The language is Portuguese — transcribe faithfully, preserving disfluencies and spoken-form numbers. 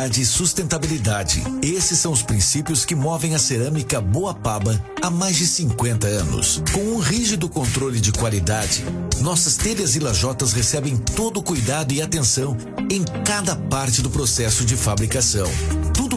qualidade e sustentabilidade. Esses são os princípios que movem a cerâmica Boapaba há mais de cinquenta anos. Com um rígido controle de qualidade, nossas telhas e lajotas recebem todo o cuidado e atenção em cada parte do processo de fabricação. Tudo